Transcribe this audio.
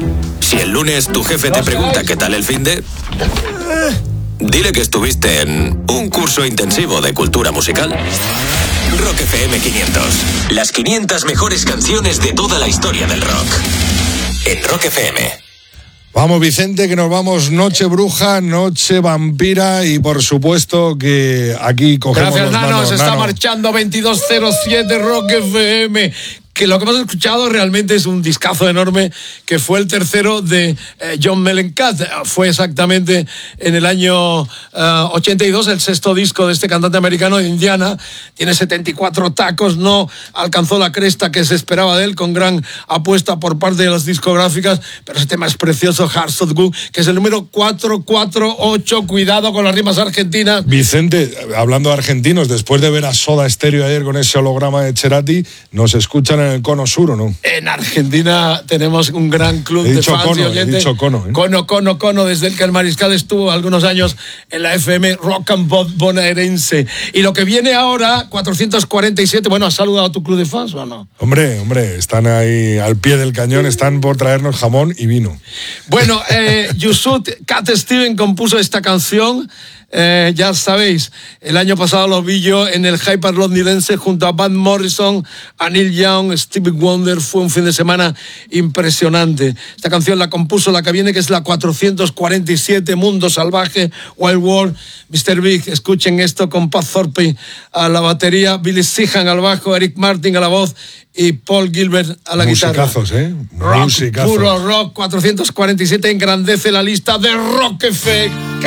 Si el lunes tu jefe te pregunta qué tal el finde, dile que estuviste en un curso intensivo de cultura musical. Rock FM 500. Las 500 mejores canciones de toda la historia del rock. En Rock FM. Vamos, Vicente, que nos vamos noche bruja, noche vampira y por supuesto que aquí cogemos Gracias, los Nano, manos. se está marchando 2207 Rock FM. Que lo que hemos escuchado realmente es un discazo enorme, que fue el tercero de John Mellencamp. Fue exactamente en el año 82, el sexto disco de este cantante americano de Indiana. Tiene 74 tacos, no alcanzó la cresta que se esperaba de él, con gran apuesta por parte de las discográficas, pero ese tema es precioso, Hearts of Gold, que es el número 448. Cuidado con las rimas argentinas. Vicente, hablando de argentinos, después de ver a Soda Stereo ayer con ese holograma de Cerati, nos escuchan en el cono sur, ¿o no? En Argentina tenemos un gran club de fans y oyentes. He dicho cono, ¿eh? Cono, desde el que el Mariscal estuvo algunos años en la FM Rock and Pop bonaerense. Y lo que viene ahora, 447, bueno, ¿has saludado a tu club de fans o no? Hombre, están ahí al pie del cañón, están por traernos jamón y vino. Bueno, Yusuf Cat Steven compuso esta canción. Ya sabéis, el año pasado lo vi yo en el Hyper londinense junto a Van Morrison, a Neil Young, Stevie Wonder. Fue un fin de semana impresionante. Esta canción la compuso la que viene, que es la 447, Mundo Salvaje, Wild World. Mr. Big, escuchen esto, con Pat Thorpe a la batería, Billy Sheehan al bajo, Eric Martin a la voz y Paul Gilbert a la guitarra. Musicazos, Rock, puro rock. 447 engrandece la lista de Rock FM.